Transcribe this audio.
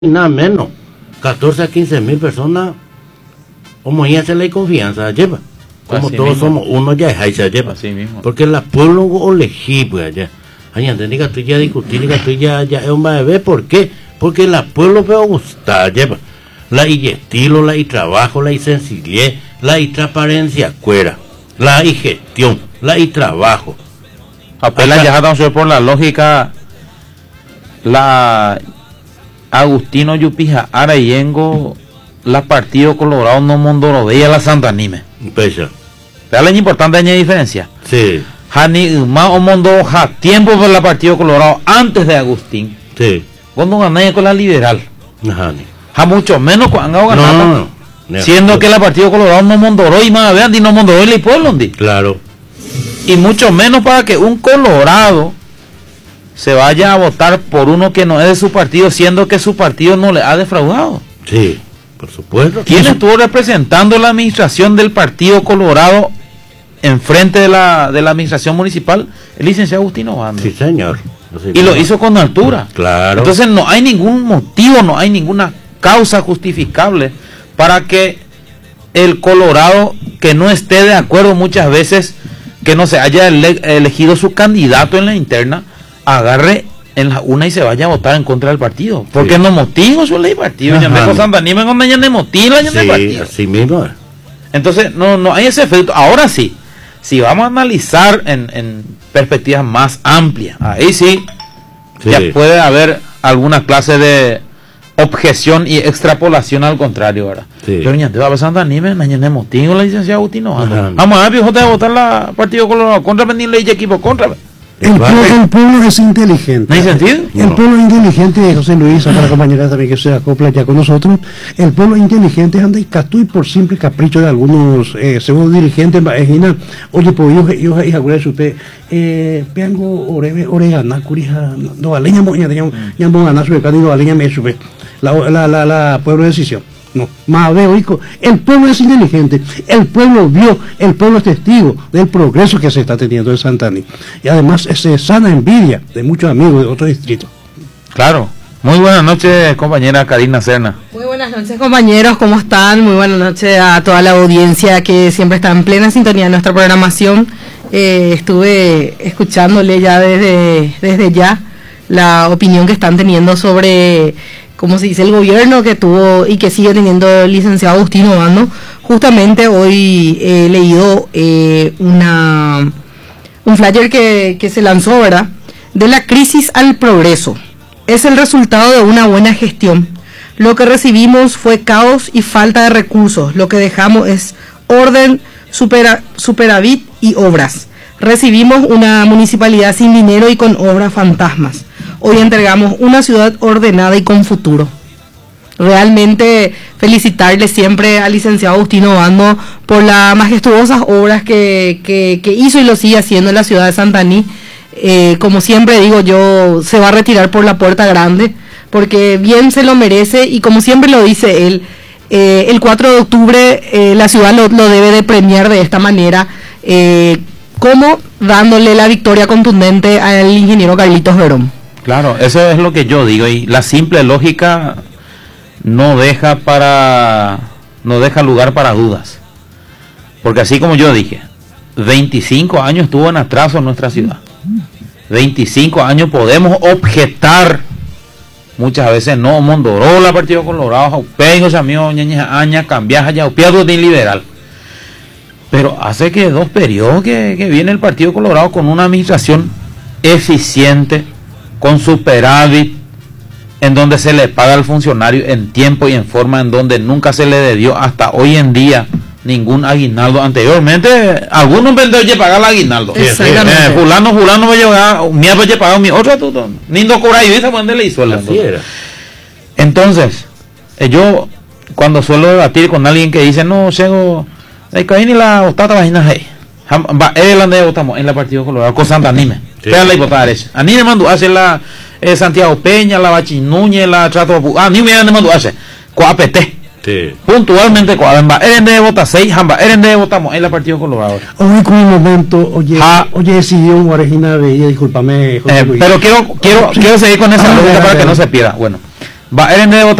nada menos, 14 a 15 mil personas, como ya se le confianza, lleva. Como así todos mismo. somos uno ya es se lleva. Así mismo. Porque la pueblo o elegí, pues allá. Ay, antes que tú ya discutir, que tú ya es un bebé, ¿por qué? Porque la pueblo me gusta, lleva. La y estilo, la y trabajo, la y sencillez, la y transparencia, cuera, la y gestión, la y trabajo. Apela Acá- ya estamos por la lógica, la Agustino Yupija Arayengo, la Partido Colorado no Mondoro veía la Santa Anime. Pecha. Pero la importante añade diferencia. Sí, Hani más o Mondo ja tiempo por la Partido Colorado antes de Agustín. sí. Cuando gané con la liberal. Ajá, ni. Ja mucho menos cuando ganado. No. Siendo que la Partido Colorado no Mondoro y más vean no Mondoro y pueblo ndi. Claro. Y mucho menos para que un colorado se vaya a votar por uno que no es de su partido, siendo que su partido no le ha defraudado. Sí, por supuesto. ¿Quién estuvo representando la administración del Partido Colorado en frente de la administración municipal? El licenciado Agustino Bando. Sí, señor. Y lo hizo con altura. Claro. Entonces no hay ningún motivo, no hay ninguna causa justificable para que el Colorado que no esté de acuerdo muchas veces, que no se haya elegido su candidato en la interna, agarre en la una y se vaya a votar en contra del partido. Porque Sí. no motivo su ley partido. Ajá. Ya me cosa anime con mañana motivo ya Sí, partido. así mismo. Entonces no hay ese efecto. Ahora sí, si vamos a analizar en perspectivas más amplias, ahí sí, Sí. ya puede haber alguna clase de objeción y extrapolación al contrario, ¿verdad? Sí. Pero ya te va pasando anime, mañana motivo la licenciada Agustino. Ajá. Vamos a ver, viejo, te va a votar la Partido Colorado contra venir ley de equipo contra. El pueblo es inteligente. ¿No hay sentido? El No. pueblo es inteligente, José Luis, otra compañera también que se acopla ya con nosotros. El pueblo es inteligente, anda y castú y por simple capricho de algunos segundo dirigentes, imagina, oye, pues yo hija de supe, peango oregana, curija, no aleña moña, ya mo ganar su candido aleña me supe, la pueblo de decisión. No, más veo, hijo, el pueblo es inteligente, el pueblo vio, el pueblo es testigo del progreso que se está teniendo en Santaní. Y además se sana envidia de muchos amigos de otros distritos. Claro. Muy buenas noches, compañera Karina Serna. Muy buenas noches, compañeros, ¿cómo están? Muy buenas noches a toda la audiencia que siempre está en plena sintonía de nuestra programación. Estuve escuchándole ya desde ya la opinión que están teniendo sobre, como se dice, el gobierno que tuvo y que sigue teniendo el licenciado Agustino Bando. Justamente hoy he leído un flyer que se lanzó, ¿verdad? De la crisis al progreso. Es el resultado de una buena gestión. Lo que recibimos fue caos y falta de recursos. Lo que dejamos es orden, superávit y obras. Recibimos una municipalidad sin dinero y con obras fantasmas. Hoy entregamos una ciudad ordenada y con futuro. Realmente felicitarle siempre al licenciado Agustino Bando por las majestuosas obras que hizo y lo sigue haciendo en la ciudad de Santaní. Como siempre digo yo, se va a retirar por la puerta grande, porque bien se lo merece y como siempre lo dice él, el 4 de octubre la ciudad lo debe de premiar de esta manera, como dándole la victoria contundente al ingeniero Carlitos Verón. Claro, eso es lo que yo digo, y la simple lógica no deja lugar para dudas. Porque así como yo dije, 25 años estuvo en atraso en nuestra ciudad. 25 años podemos objetar muchas veces, no, Mondoró, la Partido Colorado, Pegos, amigos, ñaña, aña, cambiaja, ya, pierdo de liberal. Pero hace que 2 periodos que viene el Partido Colorado con una administración eficiente, con superávit, en donde se le paga al funcionario en tiempo y en forma, en donde nunca se le debió hasta hoy en día ningún aguinaldo. Anteriormente algunos vendedores ya pagar el aguinaldo. Exactamente. Fulano va a llegar, mi va a pagar mi otro tuto. Nindo cobra y esa le hizo el Así era. Entonces, yo cuando suelo debatir con alguien que dice, no, llego, hay ni la ostata vagina hey. Él ande votamos en la Partido Colorado con Santa Anime. Sí. Pero la hipótesis esa. Anime mandó hace la Santiago Peña, la Bachi Núñez, la Trato ni me mandó hace. Coapete. Sí. Puntualmente Coabemba, de vota 6, Jamba, de votamos en la Partido Colorado. Hoy con un momento, oye, Ja. decidió un Guarejina Bella, discúlpame, José Luis. Pero quiero seguir con esa lógica para que no se pierda. Bueno, Va, Eren de